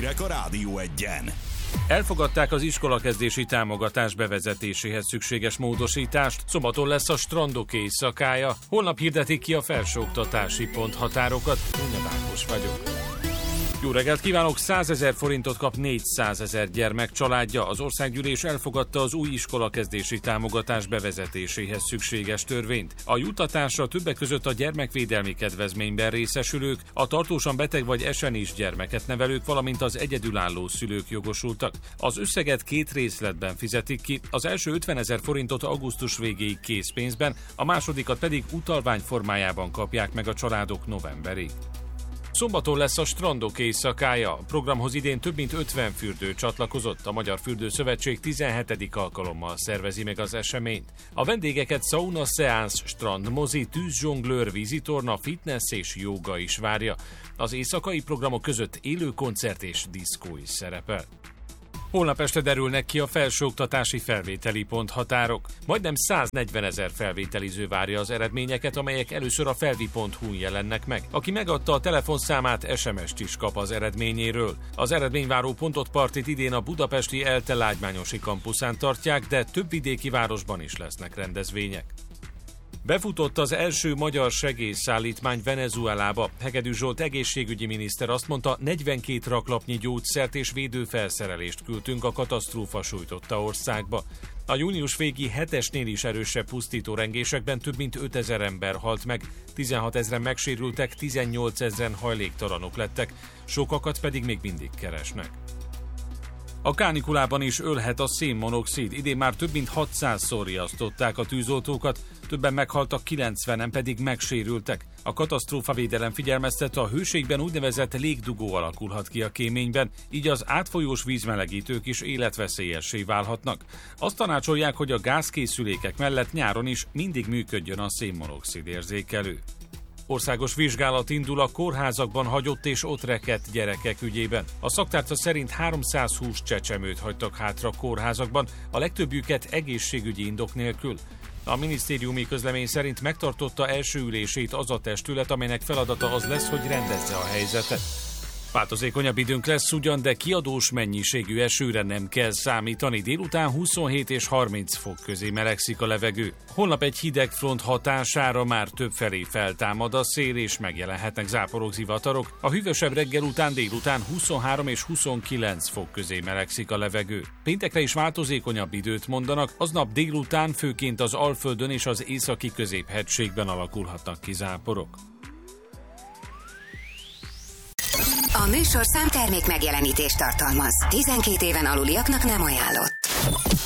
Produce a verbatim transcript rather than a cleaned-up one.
hírek a Rádió Egyen. Elfogadták az iskolakezdési támogatás bevezetéséhez szükséges módosítást, szombaton lesz a strandok éjszakája, holnap hirdetik ki a felsőoktatási ponthatárokat. Unja Ákos vagyok. Jó reggelt kívánok! százezer forintot kap négyszázezer gyermek családja. Az országgyűlés elfogadta az új iskolakezdési támogatás bevezetéséhez szükséges törvényt. A juttatásra többek között a gyermekvédelmi kedvezményben részesülők, a tartósan beteg vagy esenés gyermeket nevelők, valamint az egyedülálló szülők jogosultak. Az összeget két részletben fizetik ki, az első ötvenezer forintot augusztus végéig készpénzben, a másodikat pedig utalvány formájában kapják meg a családok novemberig. Szombaton lesz a strandok éjszakája. A programhoz idén több mint ötven fürdő csatlakozott. A Magyar Fürdőszövetség tizenhetedik alkalommal szervezi meg az eseményt. A vendégeket sauna, szeánsz, strand, mozi, tűzzsonglőr, vízitorna, fitness és jóga is várja. Az éjszakai programok között élő koncert és diszkó is szerepel. Holnap este derülnek ki a felsőoktatási felvételi ponthatárok. Majdnem száznegyvenezer felvételiző várja az eredményeket, amelyek először a felvi pont hu-n jelennek meg. Aki megadta a telefonszámát, es em est is kap az eredményéről. Az eredményváró pontot partit idén a budapesti ELTE Lágymányosi kampuszán tartják, de több vidéki városban is lesznek rendezvények. Befutott az első magyar segélyszállítmány Venezuelába. Hegedű Zsolt egészségügyi miniszter azt mondta, negyvenkét raklapnyi gyógyszert és védőfelszerelést küldtünk a katasztrófa sújtotta országba. A június végi hetesnél is erősebb pusztítórengésekben több mint ötezer ember halt meg, tizenhatezren megsérültek, tizennyolcezren hajléktalanok lettek, sokakat pedig még mindig keresnek. A kánikulában is ölhet a szénmonoxid. Idén már több mint hatszázszor riasztották a tűzoltókat, többen meghaltak, kilencvenen pedig megsérültek. A katasztrófavédelem figyelmeztet, a hőségben úgynevezett légdugó alakulhat ki a kéményben, így az átfolyós vízmelegítők is életveszélyessé válhatnak. Azt tanácsolják, hogy a gázkészülékek mellett nyáron is mindig működjön a szénmonoxid érzékelő. Országos vizsgálat indul a kórházakban hagyott és ott rekedt gyerekek ügyében. A szaktárca szerint háromszázhúsz csecsemőt hagytak hátra kórházakban, a legtöbbjüket egészségügyi indok nélkül. A minisztériumi közlemény szerint megtartotta első ülését az a testület, amelynek feladata az lesz, hogy rendezze a helyzetet. Változékonyabb időnk lesz ugyan, de kiadós mennyiségű esőre nem kell számítani. Délután huszonhét és harminc fok közé melegszik a levegő. Holnap egy hideg front hatására már többfelé feltámad a szél és megjelenhetnek záporok, zivatarok. A hűvösebb reggel után délután huszonhárom és huszonkilenc fok közé melegszik a levegő. Péntekre is változékonyabb időt mondanak, aznap délután főként az Alföldön és az északi középhegységben alakulhatnak ki záporok. A műsorszám termék megjelenítést tartalmaz. tizenkét éven aluliaknak nem ajánlott.